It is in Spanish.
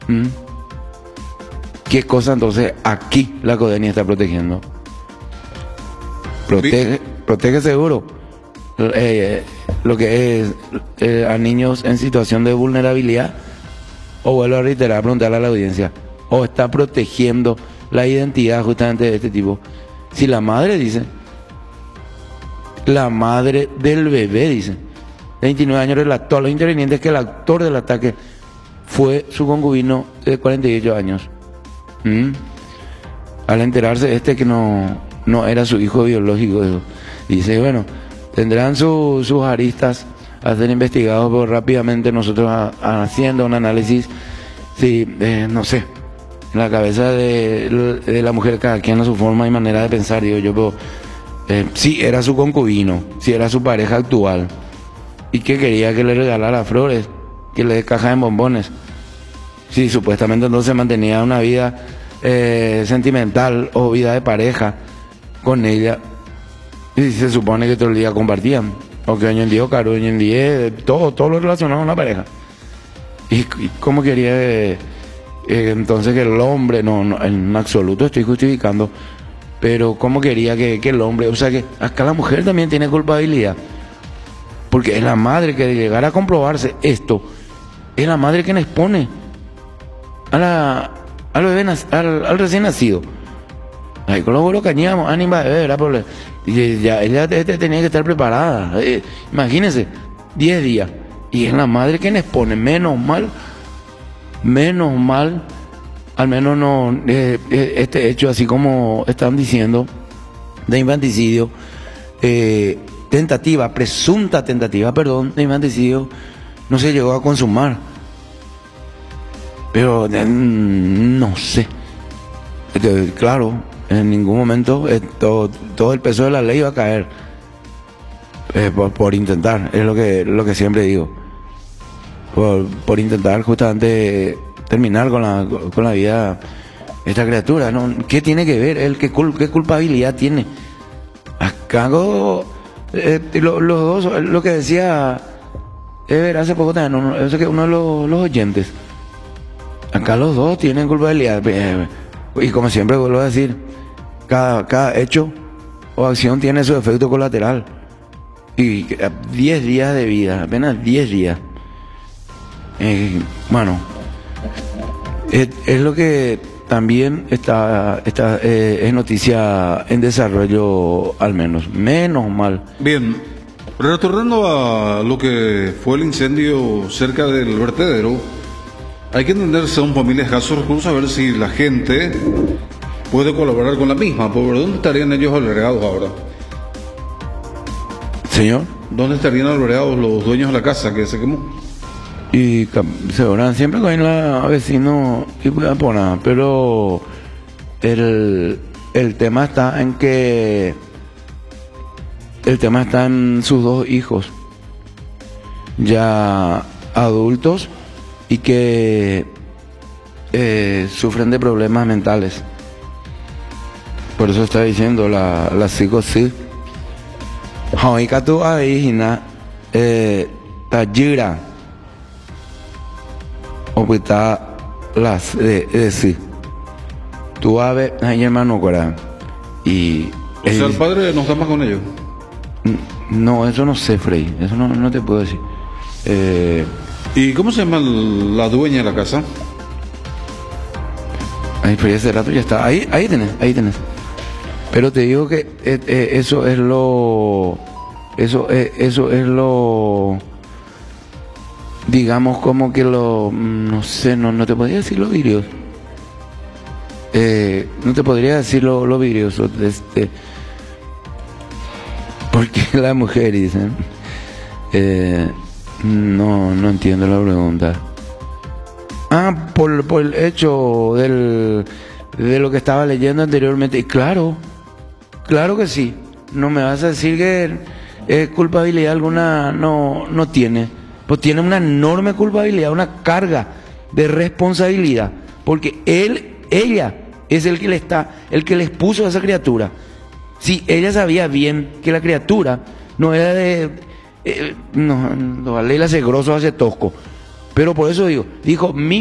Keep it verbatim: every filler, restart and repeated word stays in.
¿Mm? ¿Qué cosa entonces aquí la CODENI está protegiendo? Protege, protege seguro eh, lo que es eh, a niños en situación de vulnerabilidad, o vuelvo a reiterar, preguntarle a la audiencia, o está protegiendo la identidad justamente de este tipo. Si la madre dice, la madre del bebé dice, veintinueve años, relató a los intervinientes que el autor del ataque fue su concubino de cuarenta y ocho años. ¿Mm? Al enterarse este que no, no era su hijo biológico, eso, dice, bueno, tendrán su, sus aristas a ser investigados, pero rápidamente nosotros a, a haciendo un análisis, sí, eh, no sé, en la cabeza de, de la mujer, cada quien a su forma y manera de pensar, digo yo, pero eh, sí era su concubino, sí era su pareja actual, y que quería que le regalara flores, que le dé caja de bombones. Sí, supuestamente entonces mantenía una vida eh, sentimental o vida de pareja con ella, y se supone que todo el día compartían, porque hoy en día, claro, hoy en día todo, todo lo relacionado a una pareja. Y, y cómo quería eh, eh, entonces que el hombre, no, no, en absoluto estoy justificando, pero cómo quería que, que el hombre, o sea que acá la mujer también tiene culpabilidad, porque es la madre que de llegar a comprobarse esto, es la madre que le expone a la, al bebé, al, al recién nacido. Ahí con los vuelos cañamos, ánima de bebé, ¿verdad? Por, y ya, ella tenía que estar preparada. Eh, imagínense, diez días. Y es la madre que le expone, menos mal, menos mal, al menos no, eh, este hecho, así como están diciendo, de infanticidio, eh, tentativa, presunta tentativa, perdón, de infanticidio, no se llegó a consumar. Pero eh, no sé, eh, claro, en ningún momento eh, todo, todo el peso de la ley va a caer eh, por, por intentar, es lo que, lo que siempre digo, por, por intentar justamente terminar con la, con la vida de esta criatura, ¿no? ¿Qué tiene que ver él? ¿Qué, cul, qué culpabilidad tiene? Acá eh, los lo dos, lo que decía Ever hace poco también, uno, eso que uno de los, los oyentes, acá los dos tienen culpabilidad, y como siempre vuelvo a decir, cada, cada hecho o acción tiene su efecto colateral, y diez días de vida, apenas diez días, eh, bueno, es, es lo que también está, está eh, es noticia en desarrollo, al menos, menos mal. Bien, retornando a lo que fue el incendio cerca del vertedero, hay que entender, son familias de escasos recursos, a ver si la gente puede colaborar con la misma. ¿Por dónde estarían ellos albergados ahora? Señor, ¿dónde estarían albergados los dueños de la casa que se quemó? Y se verán siempre con el vecino y por nada, pero el, el tema está en que el tema está en sus dos hijos ya adultos y que eh, sufren de problemas mentales. Por eso está diciendo la, la psicosis. Hoy tu ahí eh tajira o pues está las de decir tu ave ay hermano cora y o sea el padre no está más con ellos. No, eso no sé, Frey, eso no, no te puedo decir. Eh, ¿Y cómo se llama la dueña de la casa? Ahí, Frey, ese rato ya está. Ahí, ahí tenés, ahí tenés. Pero te digo que eh, eh, eso es lo, eso, eh, eso es lo, digamos como que lo, no sé, no, no te podría decir lo vidrioso. Eh, no te podría decir lo, lo vidrioso, este. Porque la mujer dicen, eh, no, no entiendo la pregunta. Ah, por, por el hecho del, de lo que estaba leyendo anteriormente. Y claro, claro que sí. No me vas a decir que eh, culpabilidad alguna no, no tiene. Pues tiene una enorme culpabilidad, una carga de responsabilidad. Porque él, ella, es el que le está, el que les puso a esa criatura. Si ella sabía bien que la criatura no era de... Eh, no, no, la ley la hace grosso, hace tosco. Pero por eso digo, dijo, mi